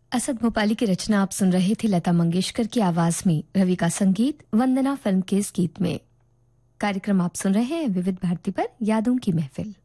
असद भोपाली की रचना आप सुन रहे थे लता मंगेशकर की आवाज में, रवि का संगीत वंदना फिल्म के इस गीत में। कार्यक्रम आप सुन रहे हैं विविध भारती पर, यादों की महफिल।